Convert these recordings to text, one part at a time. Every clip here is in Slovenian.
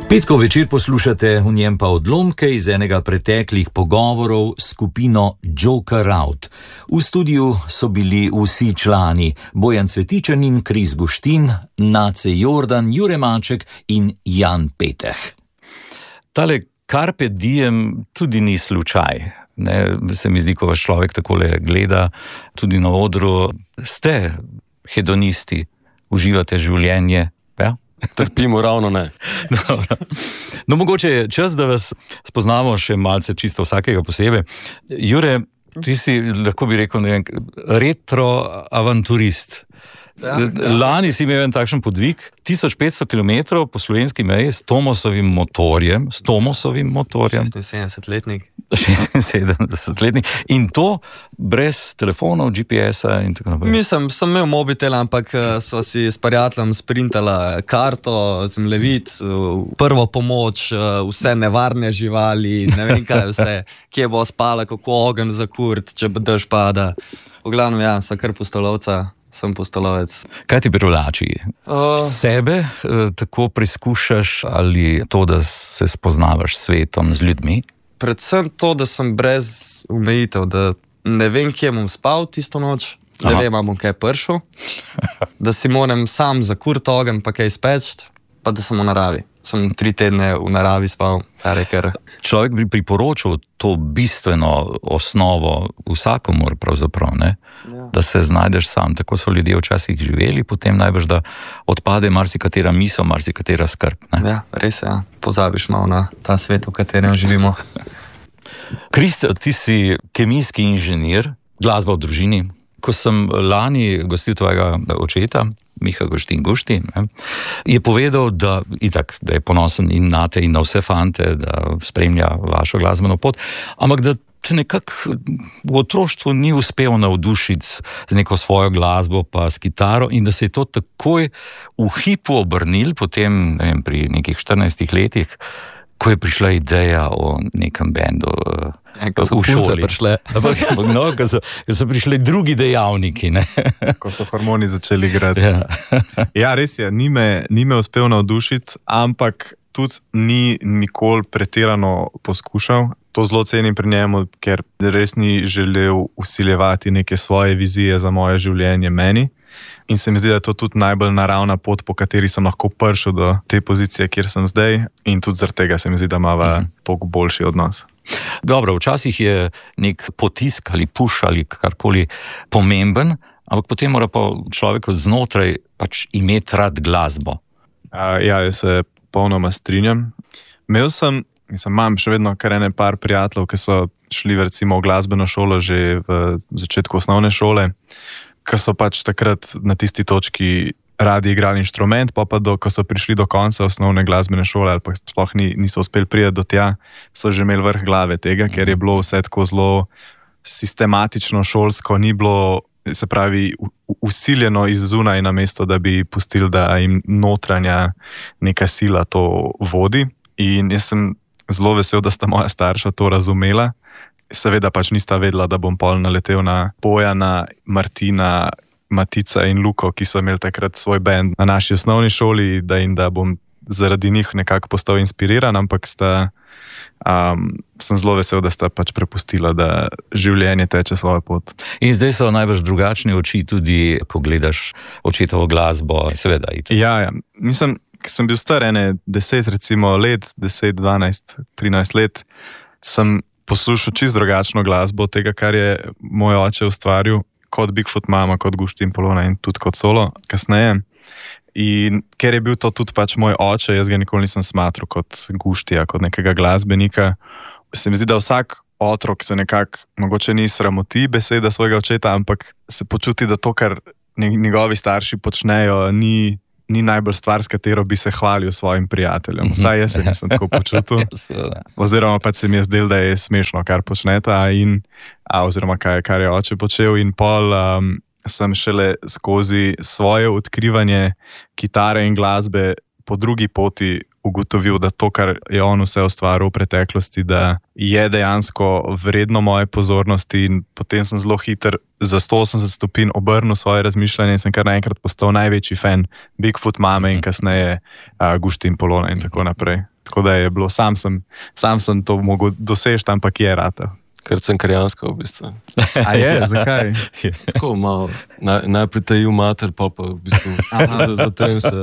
Petkov večer poslušate, v njem pa odlomke iz enega preteklih pogovorov s skupino Joker Out. V studiu so bili vsi člani: Bojan Cvetičanin, Kris Guštin, Nace Jordan, Jure Maček in Jan Peteh. Tale Carpe Diem tudi ni slučaj. Ne, se mi zdi, ko vas človek takole gleda, tudi na odru, ste hedonisti, uživate življenje, ja? Trpimo ravno ne. No, mogoče je čas, da vas spoznamo še malce čisto vsakega posebej. Jure, ti si, lahko bi rekel, ne vem, retro avanturist. Ja. Lani si imel en takšen podvig, 1500 km po slovenski meji s Tomosovim motorjem. 76-letnik. 76-letnik. In to brez telefonov, GPS-a in tako naprej. Mislim, sem imel mobitel, ampak sva si s prijateljem sprintala karto, zemljevid, prvo pomoč, vse nevarne živali, ne vem kaj vse, kje bo spala, kako ogenj zakurt, če bo dež pada. V glavnem, ja, sem kar pustolovca. Sem pustolovec. Kaj ti privlači? Sebe tako preizkušaš ali to, da se spoznavaš s svetom, z ljudmi? Predvsem to, da sem brez omejitev, da ne vem, kje bom spal tisto noč, ne vem, bom kaj pršel, da si moram sam zakurt ogenj pa kaj speč, pa da sem v naravi. Sem 3 tedne v naravi spal. Človek bi priporočil to bistveno osnovo vsakomur pravzaprav, ne? Ja. Da se znajdeš sam. Tako so ljudje včasih živeli, potem najbrž, da odpade marsikatera misel, marsikatera skrb. Ne? Ja, res je, ja. Pozabiš malo na ta svet, v katerem živimo. Kris, ti si kemijski inženir, glasba v družini. Ko sem lani gostil tvojega očeta, Miha Guštin, je povedal, da je ponosen in na te in na vse fante, da spremlja vašo glasbeno pot, ampak da te nekako v otroštvu ni uspel navdušiti z neko svojo glasbo pa s kitaro in da se je to takoj v hipu obrnil, potem ne vem, pri nekih 14 letih, ko je prišla ideja o nekem bendu ko so punce prišle. No, ko so prišli drugi dejavniki. Ne? Ko so hormoni začeli igrati. Ja, res je, ni me uspel navdušiti, ampak tudi ni nikoli pretirano poskušal. To zelo cenim pri njemu, ker res ni želel vsiljevati neke svoje vizije za moje življenje meni. In se mi zdi, da je to tudi najbolj naravna pot, po kateri sem lahko prišel do te pozicije, kjer sem zdaj. In tudi zaradi tega se mi zdi, da imava toliko boljši odnos. Dobro, včasih je nek potisk ali push ali karkoli pomemben, ampak potem mora pa človek znotraj pač imeti rad glasbo. Ja, jaz se popolnoma strinjam. Imam še vedno kar ene par prijateljev, ki so šli recimo v glasbeno šolo že v začetku osnovne šole, ki so pač takrat na tisti točki radi igrali inštrument, pa ko so prišli do konca osnovne glasbene šole ali pa sploh niso uspeli priti do tja, so že imeli vrh glave tega, ker je bilo vse tako zelo sistematično, šolsko, ni bilo, se pravi, vsiljeno iz zunaj, namesto da bi pustili, da jim notranja neka sila to vodi. In jaz sem zelo vesel, da sta moja starša to razumela. Seveda pač nista vedela, da bom pol naletel na Bojana, Martina, Matica in Luko, ki so imeli takrat svoj band na naši osnovni šoli, da bom zaradi njih nekako postal inspiriran, ampak sem zelo vesel, da sta pač prepustila, da življenje teče svojo pot. In zdaj so najbrž drugačne oči tudi, ko gledaš očetovo glasbo, seveda. Ja, mislim, ko sem bil star 10 recimo let, 10, 12, 13 let, sem poslušal čisto drugačno glasbo od tega, kar je moj oče ustvaril, kot Bigfoot Mama, kot Guštin Polona in tudi kot solo kasneje. In ker je bil to tudi pač moj oče, jaz ga nikoli nisem smatral kot Guštija, kot nekega glasbenika. Se mi zdi, da vsak otrok se nekako, mogoče ni sramoti beseda svojega očeta, ampak se počuti, da to, kar njegovi starši počnejo, ni najbolj stvar, s katero bi se hvalil svojim prijateljem. Vsaj jaz se nisem tako počutil. Oziroma pač se mi je zdelo, da je smešno, kar počneta oziroma kar je oče počel. In pol sem šele skozi svoje odkrivanje kitare in glasbe po drugi poti ugotovil, da to, kar je on vse ustvaril v preteklosti, da je dejansko vredno moje pozornosti, in potem sem zelo hiter za 180 stopinj obrnil svoje razmišljanje in sem kar naenkrat postal največji fan Bigfoot mame in kasneje Guštin Polona in tako naprej. Tako da je bilo, sam sem to mogel doseči, ampak je rata. Ker sem krjansko v bistvu. A je? Zakaj? Tako malo, najprej tajil mater, pa v bistvu zatem se.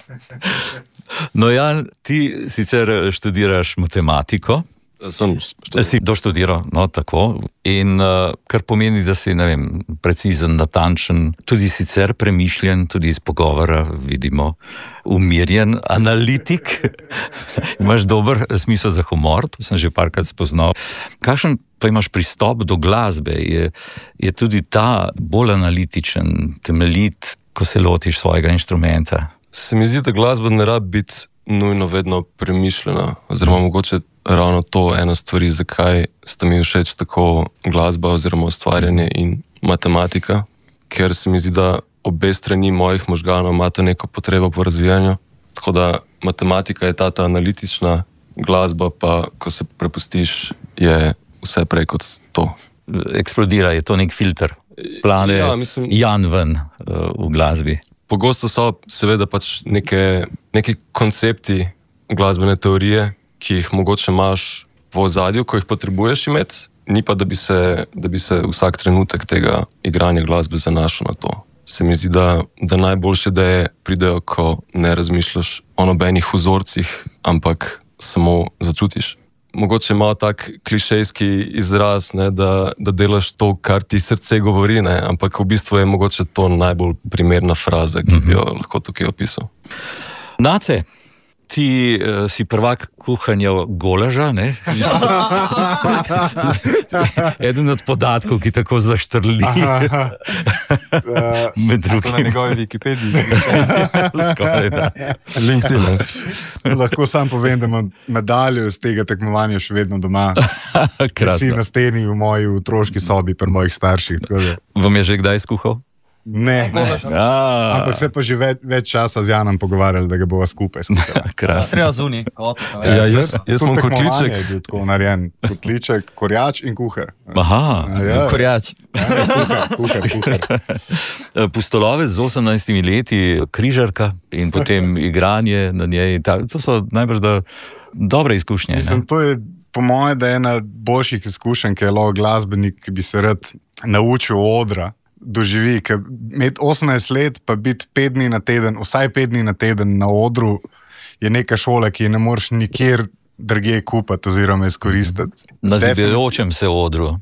No, Jan, ti sicer študiraš matematiko. Si doštudiral, no, tako. In kar pomeni, da si, ne vem, precizen, natančen, tudi sicer premišljen, tudi iz pogovora vidimo, umirjen, analitik. Imaš dober smisel za humor, to sem že parkrat spoznal. Kakšen pa imaš pristop do glasbe? Je tudi ta bolj analitičen, temeljit, ko se lotiš svojega inštrumenta? Se mi zdi, da glasba ne rabi biti nujno vedno premišljena, oziroma mogoče ravno to ena stvari, zakaj sta mi všeč tako glasba oziroma ustvarjanje in matematika, ker se mi zdi, da obe strani mojih možganov imata neko potrebo po razvijanju, tako da matematika je ta analitična, glasba pa, ko se prepustiš, je vse prej kot to. Eksplodira, je to nek filter, plane Jan ven v glasbi. Pogosto so seveda pač neki koncepti glasbene teorije, ki jih mogoče imaš v ozadju, ko jih potrebuješ imeti, ni pa, da bi se vsak trenutek tega igranja glasbe zanašal na to. Se mi zdi, da najboljše ideje pridejo, ko ne razmišljaš o nobenih vzorcih, ampak samo začutiš. Mogoče malo tak klišejski izraz, ne, da delaš to, kar ti srce govori, ne, ampak v bistvu je mogoče to najbolj primerna fraza, ki bi jo lahko tukaj opisal. Nace, ti si prvak kuhanja golaža, ne? Eden od podatkov, ki tako zaštrli. Med drugim. Na njegovi Wikipediji. Skoraj, da. LinkedIn. Lahko sam povem, da imam medaljo iz tega tekmovanja še vedno doma. Krasno. Si na steni v moji otroški sobi pri mojih starših. Vam je že kdaj skuhal? Ne. Ampak se pa že več časa z Janom pogovarjali, da ga bova skupaj skušala. Krasno. Treba zunaj. Jaz sem kotliček. Je bil tako narejen. Kotliček, korjač in kuhar. Aha. Korjač. Kuhar. Pustolovec z 18 leti, križarka in potem igranje na njej. To so najbrž dobre izkušnje. Mislim, to je po moje, da je ena boljših izkušenj, ki je lahko glasbenik, ki bi se rad naučil odra, doživi, ker imeti 18 let pa biti 5 dni na teden, vsaj 5 dni na teden na odru, je neka šola, ki je ne moreš nikjer drugje kupiti oziroma izkoristiti. Na zibejočem se odru.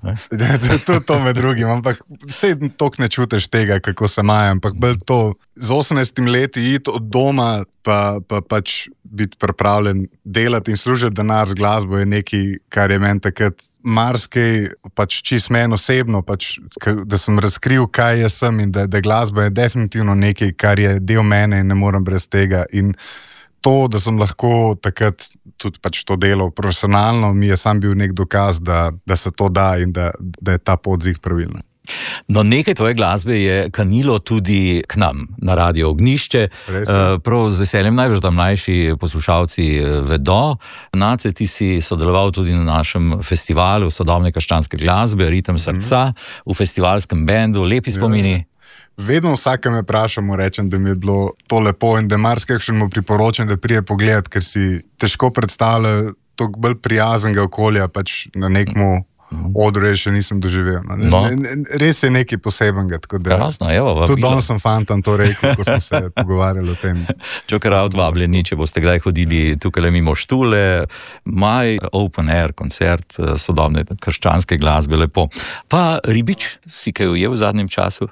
To med drugim, ampak vse toliko ne čutiš tega, kako se maja, ampak bolj to z 18 leti iti od doma pa pač biti pripravljen delati in služiti denar z glasbo je nekaj, kar je meni takrat marsikaj, pač čist meni osebno, pač, da sem razkril, kaj jaz sem in da glasba je definitivno nekaj, kar je del mene in ne morem brez tega. In to, da sem lahko takrat tudi pač to delal profesionalno, mi je sam bil nek dokaz, da se to da in da je ta pot zih pravilna. No, nekaj tvoje glasbe je kanilo tudi k nam na Radio Ognjišče. Prav z veseljem, najbrž da mlajši poslušalci vedo. Nace, ti si sodeloval tudi na našem festivalu sodobne krščanske glasbe, Ritem srca, v festivalskem bendu, lepi spomini. Vedno vsake me vprašam, rečem, da mi je bilo to lepo in da marsikakšnemu priporočam, da prije pogled, ker si težko predstavlja toliko bolj prijaznega okolja, pač na nekmu odru še nisem doživel. No. Res je nekaj posebenega. Krasno, evo. Tudi danes sem fantom to rekel, ko smo se pogovarjali o tem. Čokrat vabljeni, če boste kdaj hodili tukaj mimo Štule, maj open air koncert sodobne krščanske glasbe, lepo. Pa Ribič, si kaj ujel v zadnjem času?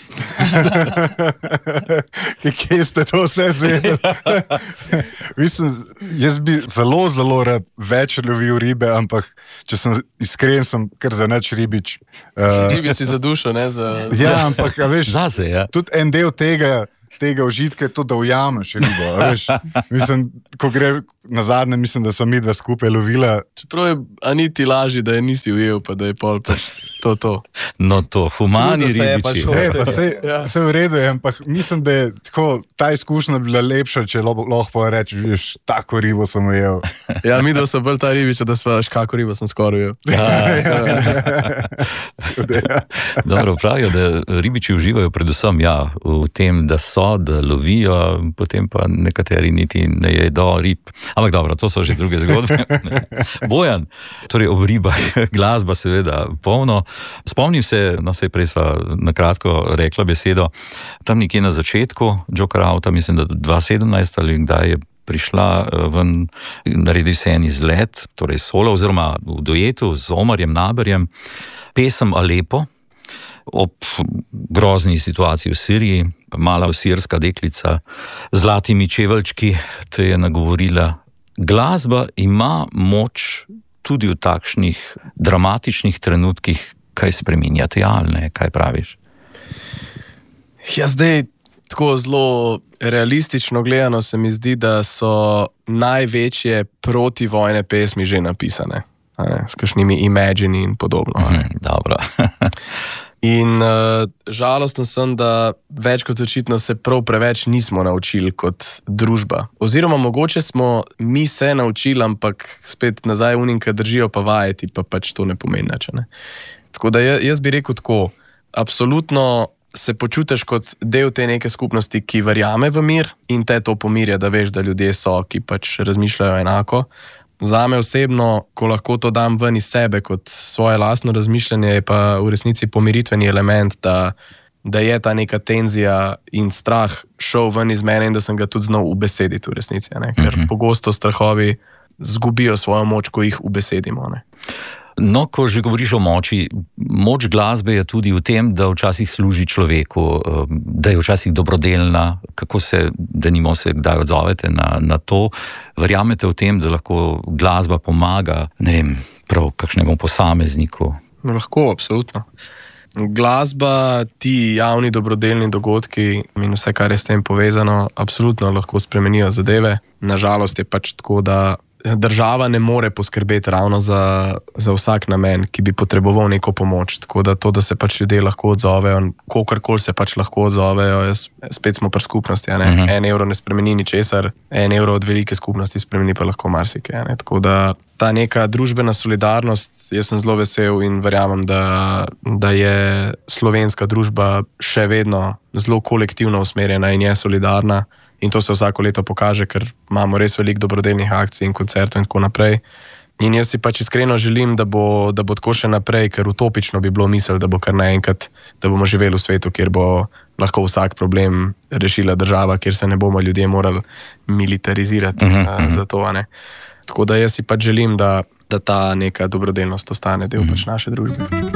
Kje ste to vse zvedeli? Mislim, jaz bi zelo, zelo rad več lovil ribe, ampak če sem iskren, sem kar za nič ribič. Ribič si za dušo, ne za... Ja, ampak, veš, zase, ja. Tudi en del tega užitka je to, da ujameš ribo. Veš? Mislim, ko gre na zadnje, mislim, da so mi dva skupaj lovila. Čeprav je Aniti laži, da je nisi ujel, pa da je pol pač to. No to, humani Trudil se je pa ribiči. šel. Ne, pa se v redu je, ampak mislim, da je tako, ta izkušnja bila lepša, če lahko rečeš, vidiš, tako ribo sem ujel. Ja, mi dva so bolj ta ribiča, da sva škako ribo sem skoraj ujel. Dobro, pravijo, da ribiči uživajo predvsem v tem, da so, da lovijo, potem pa nekateri niti ne jedo rib. Ampak dobro, to so že druge zgodbe. Bojan, torej ob ribah, glasba seveda polno. Spomnim se, saj prej sva na kratko rekla besedo, tam nekje na začetku Joker Outa, mislim, da 2017 ali kdaj je prišla ven, naredil se en izlet, torej solo oziroma v duetu z Omarjem Naberjem, pesem Alepo, ob grozni situaciji v Siriji, mala sirska deklica z zlatimi čeveljčki te je nagovorila. Glasba ima moč tudi v takšnih dramatičnih trenutkih kaj spreminjati, ali ne, kaj praviš? Ja, zdaj tako zelo realistično gledano se mi zdi, da so največje protivojne pesmi že napisane, s kakšnimi Imagine in podobno. Dobro. In žalosten sem, da več kot očitno se prav preveč nismo naučili kot družba. Oziroma mogoče smo mi se naučili, ampak spet nazaj unim, ki držijo pa vajeti, pa pač to ne pomeni nič. Tako da jaz bi rekel tako, absolutno se počutiš kot del te neke skupnosti, ki verjame v mir in te to pomirja, da veš, da ljudje so, ki pač razmišljajo enako. Zame osebno, ko lahko to dam ven iz sebe kot svoje lastno razmišljanje, je pa v resnici pomiritveni element, da je ta neka tenzija in strah šel ven iz mene in da sem ga tudi znal ubesediti v resnici. Ker pogosto strahovi zgubijo svojo moč, ko jih ubesedimo. No, ko že govoriš o moči, moč glasbe je tudi v tem, da včasih služi človeku, da je včasih dobrodelna, kako se, denimo se kdaj odzovete na to. Verjamete v tem, da lahko glasba pomaga, ne vem, prav kakšnemu posamezniku? Lahko, absolutno. Glasba, ti javni dobrodelni dogodki in vse, kar je s tem povezano, absolutno lahko spremenijo zadeve. Nažalost je pač tako, da država ne more poskrbeti ravno za vsak namen, ki bi potreboval neko pomoč. Tako da to, da se pač ljudje lahko odzovejo, kolikor se pač lahko odzovejo, spet smo pri skupnosti. En evro ne spremeni ničesar, 1 evro od velike skupnosti spremeni pa lahko marsikaj. Tako da ta neka družbena solidarnost, jaz sem zelo vesel in verjamem, da je slovenska družba še vedno zelo kolektivno usmerjena in je solidarna. In to se vsako leto pokaže, ker imamo res veliko dobrodelnih akcij in koncertov in tako naprej. In jaz si pač iskreno želim, da bo tako še naprej, ker utopično bi bilo misel, da bo kar naenkrat, da bomo živeli v svetu, kjer bo lahko vsak problem rešila država, kjer se ne bomo ljudje morali militarizirati za to. Tako da jaz si pač želim, da ta neka dobrodelnost ostane del pač naše družbe.